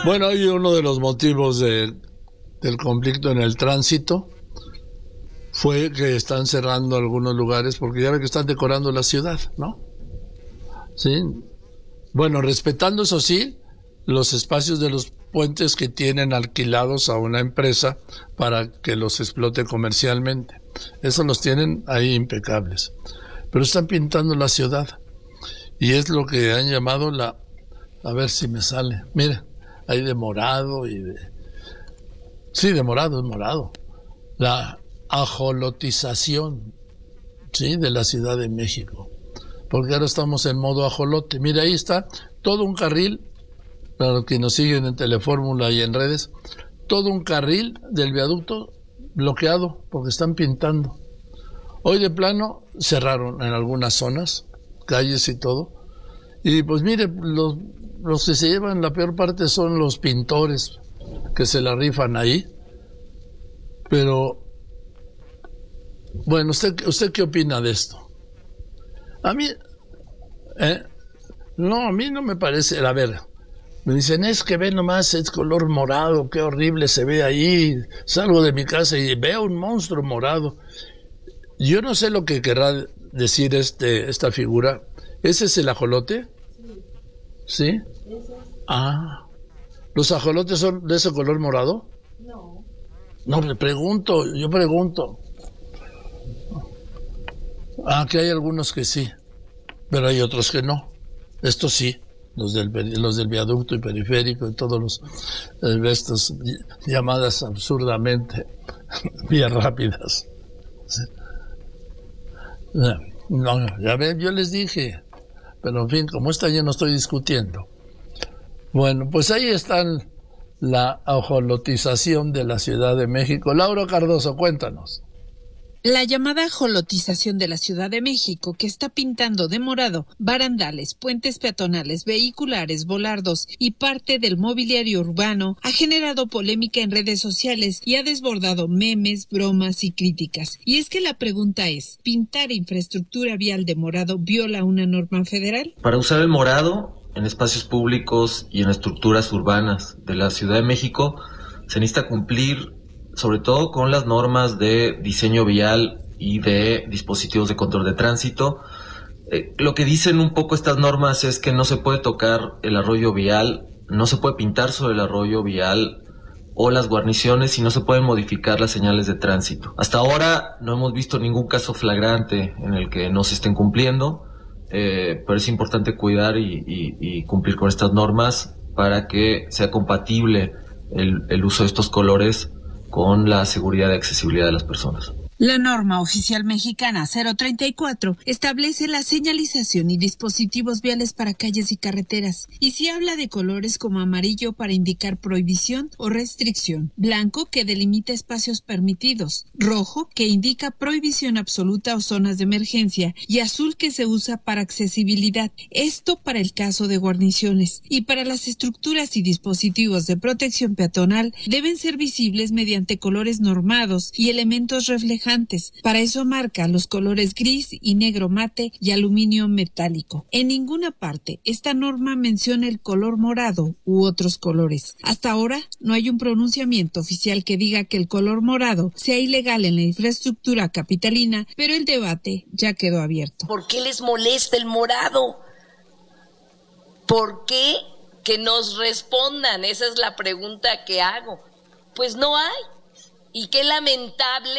Bueno, hay uno de los motivos del conflicto en el tránsito fue que están cerrando algunos lugares porque ya ven que están decorando la ciudad, ¿no? Sí. Bueno, respetando, eso sí, los espacios de los puentes que tienen alquilados a una empresa para que los explote comercialmente. Eso los tienen ahí impecables. Pero están pintando la ciudad. Y es lo que han llamado a ver si me sale. Mira, hay de morado y de... Sí, de morado, es morado. La ajolotización, ¿sí?, de la Ciudad de México. Porque ahora estamos en modo ajolote. Mira, ahí está todo un carril, para los que nos siguen en Telefórmula y en redes, todo un carril del viaducto bloqueado porque están pintando. Hoy de plano cerraron en algunas zonas, calles y todo. Y pues mire, los que se llevan la peor parte son los pintores que se la rifan ahí. Pero, bueno, ¿usted qué opina de esto? A mí, no, a mí no me parece, a ver, me dicen, es que ve nomás, es color morado, qué horrible se ve ahí, salgo de mi casa y veo un monstruo morado. Yo no sé lo que querrá decir esta figura. ¿Ese es el ajolote? ¿Sí? Ah, ¿los ajolotes son de ese color morado? No, yo pregunto. Ah, que hay algunos que sí, pero hay otros que no. Estos sí, los del viaducto y periférico y todos estas llamadas absurdamente vías rápidas. No, ya ven, yo les dije, pero en fin, como esta ya no estoy discutiendo. Bueno, pues ahí están la ajolotización de la Ciudad de México. Laura Cardoso, cuéntanos. La llamada ajolotización de la Ciudad de México, que está pintando de morado barandales, puentes peatonales, vehiculares, volardos y parte del mobiliario urbano, ha generado polémica en redes sociales y ha desbordado memes, bromas y críticas. Y es que la pregunta es, ¿pintar infraestructura vial de morado viola una norma federal? Para usar el morado en espacios públicos y en estructuras urbanas de la Ciudad de México, se necesita cumplir sobre todo con las normas de diseño vial y de dispositivos de control de tránsito. Lo que dicen un poco estas normas es que no se puede tocar el arroyo vial, no se puede pintar sobre el arroyo vial o las guarniciones y no se pueden modificar las señales de tránsito. Hasta ahora no hemos visto ningún caso flagrante en el que no se estén cumpliendo, pero es importante cuidar y cumplir con estas normas para que sea compatible el uso de estos colores con la seguridad y accesibilidad de las personas. La norma oficial mexicana 034 establece la señalización y dispositivos viales para calles y carreteras, y se habla de colores como amarillo para indicar prohibición o restricción, blanco que delimita espacios permitidos, rojo que indica prohibición absoluta o zonas de emergencia, y azul que se usa para accesibilidad. Esto para el caso de guarniciones, y para las estructuras y dispositivos de protección peatonal deben ser visibles mediante colores normados y elementos reflejantes. Para eso marca los colores gris y negro mate y aluminio metálico. En ninguna parte esta norma menciona el color morado u otros colores. Hasta ahora no hay un pronunciamiento oficial que diga que el color morado sea ilegal en la infraestructura capitalina, pero el debate ya quedó abierto. ¿Por qué les molesta el morado? ¿Por qué? Que nos respondan, esa es la pregunta que hago. Pues no hay. Y qué lamentable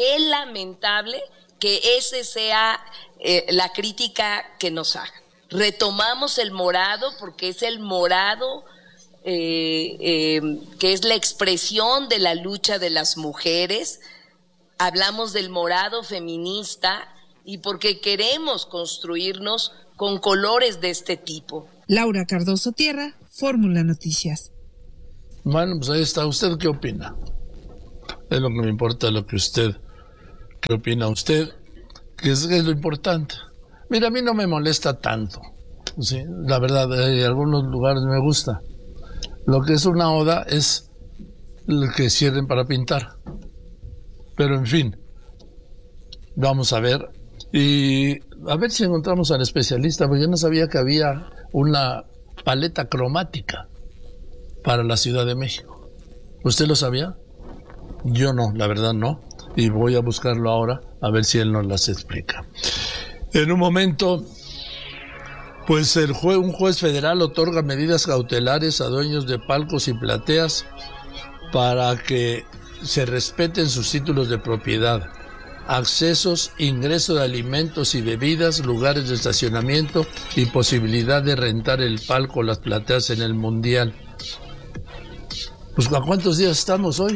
que ese sea la crítica que nos hagan. Retomamos el morado porque es el morado que es la expresión de la lucha de las mujeres. Hablamos del morado feminista y porque queremos construirnos con colores de este tipo. Laura Cardoso Tierra, Fórmula Noticias. Bueno, pues ahí está. ¿Usted qué opina? Es lo que me importa, ¿qué opina usted? Que es lo importante. Mira, a mí no me molesta tanto, ¿sí? La verdad, en algunos lugares me gusta. Lo que es una oda es lo que cierren para pintar. Pero en fin, vamos a ver. Y a ver si encontramos al especialista, porque yo no sabía que había una paleta cromática. para la Ciudad de México. ¿Usted lo sabía? Yo no, la verdad no. Y voy a buscarlo ahora a ver si él nos las explica. En un momento, pues un juez federal otorga medidas cautelares a dueños de palcos y plateas para que se respeten sus títulos de propiedad, accesos, ingreso de alimentos y bebidas, lugares de estacionamiento y posibilidad de rentar el palco o las plateas en el Mundial. Pues ¿a cuántos días estamos hoy?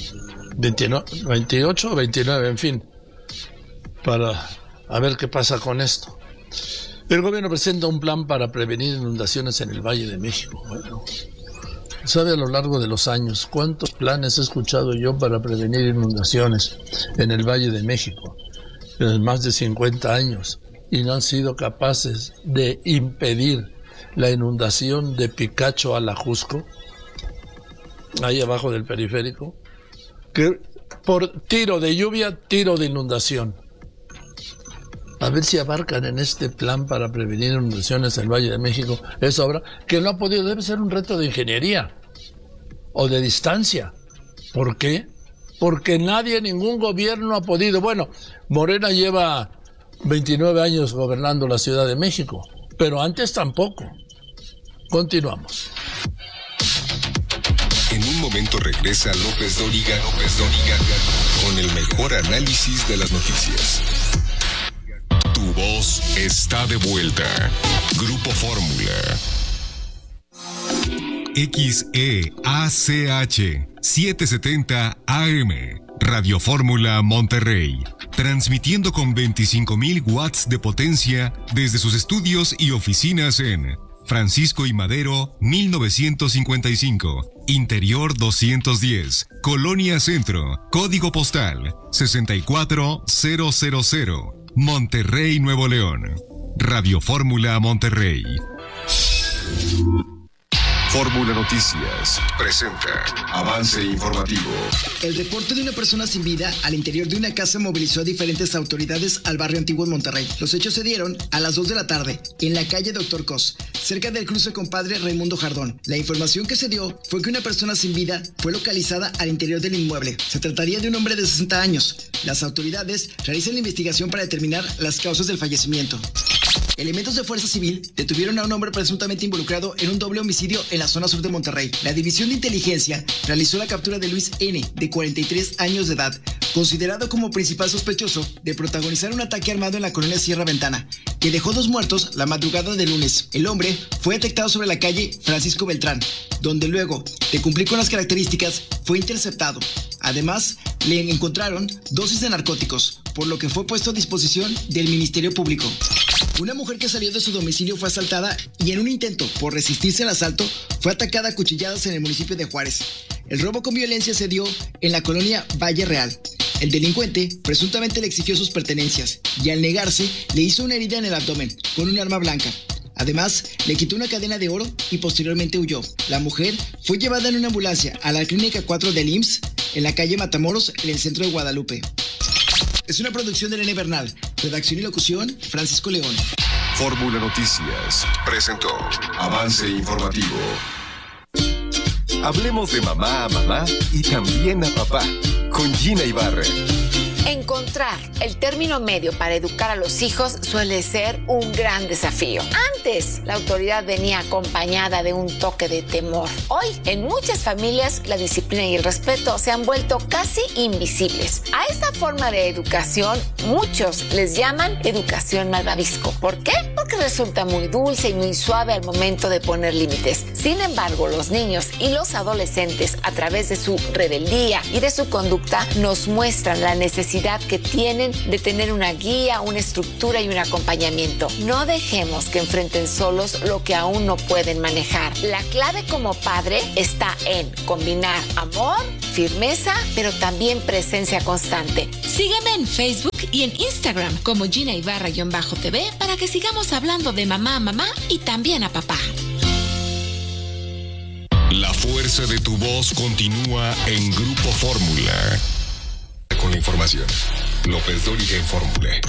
28 o 29, en fin, para a ver qué pasa con esto. El gobierno presenta un plan para prevenir inundaciones en el Valle de México. Bueno, ¿sabe a lo largo de los años cuántos planes he escuchado yo para prevenir inundaciones en el Valle de México? En más de 50 años, y no han sido capaces de impedir la inundación de Picacho a la Jusco, ahí abajo del periférico, que por tiro de lluvia, tiro de inundación. A ver si abarcan en este plan para prevenir inundaciones en el Valle de México esa obra, que no ha podido, debe ser un reto de ingeniería o de distancia. ¿Por qué? Porque ningún gobierno ha podido. Bueno, Morena lleva 29 años gobernando la Ciudad de México, pero antes tampoco. Continuamos. En un momento regresa López Dóriga con el mejor análisis de las noticias. Tu voz está de vuelta. Grupo Fórmula. XEACH 770 AM. Radio Fórmula Monterrey. Transmitiendo con 25,000 watts de potencia desde sus estudios y oficinas en Francisco y Madero, 1955. Interior 210. Colonia Centro. Código postal 64000. Monterrey, Nuevo León. Radio Fórmula Monterrey. Fórmula Noticias presenta avance informativo. El reporte de una persona sin vida al interior de una casa movilizó a diferentes autoridades al barrio antiguo en Monterrey. Los hechos se dieron a las 2 de la tarde en la calle Dr. Cos, cerca del cruce con Padre Raimundo Jardón. La información que se dio fue que una persona sin vida fue localizada al interior del inmueble. Se trataría de un hombre de 60 años. Las autoridades realizan la investigación para determinar las causas del fallecimiento. Elementos de Fuerza Civil detuvieron a un hombre presuntamente involucrado en un doble homicidio en la zona sur de Monterrey. La División de Inteligencia realizó la captura de Luis N., de 43 años de edad, considerado como principal sospechoso de protagonizar un ataque armado en la colonia Sierra Ventana, que dejó 2 muertos la madrugada del lunes. El hombre fue detectado sobre la calle Francisco Beltrán, donde luego de cumplir con las características fue interceptado. Además, le encontraron dosis de narcóticos, por lo que fue puesto a disposición del Ministerio Público. Una mujer que salió de su domicilio fue asaltada y en un intento por resistirse al asalto fue atacada a cuchilladas en el municipio de Juárez. El robo con violencia se dio en la colonia Valle Real. El delincuente presuntamente le exigió sus pertenencias y al negarse le hizo una herida en el abdomen con un arma blanca. Además, le quitó una cadena de oro y posteriormente huyó. La mujer fue llevada en una ambulancia a la clínica 4 del IMSS en la calle Matamoros, en el centro de Guadalupe. Es una producción de Elena Bernal. Redacción y locución, Francisco León. Fórmula Noticias presentó avance informativo. Hablemos de mamá a mamá y también a papá con Gina Ibarra. Encontrar el término medio para educar a los hijos suele ser un gran desafío. Antes, la autoridad venía acompañada de un toque de temor. Hoy, en muchas familias, la disciplina y el respeto se han vuelto casi invisibles. A esta forma de educación, muchos les llaman educación malvavisco. ¿Por qué? Porque resulta muy dulce y muy suave al momento de poner límites. Sin embargo, los niños y los adolescentes, a través de su rebeldía y de su conducta, nos muestran la necesidad que tienen de tener una guía, una estructura y un acompañamiento. No dejemos que enfrenten solos lo que aún no pueden manejar. La clave como padre está en combinar amor, firmeza, pero también presencia constante. Sígueme en Facebook y en Instagram como Gina Ibarra-TV para que sigamos hablando de mamá a mamá y también a papá. La fuerza de tu voz continúa en Grupo Fórmula. Con la información. López Dóriga en Fórmula.